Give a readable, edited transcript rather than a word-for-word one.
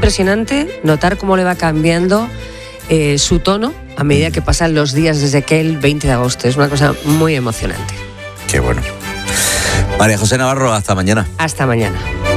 impresionante notar cómo le va cambiando su tono a medida que pasan los días desde aquel 20 de agosto. Es una cosa muy emocionante. Qué bueno. María José Navarro, hasta mañana. Hasta mañana.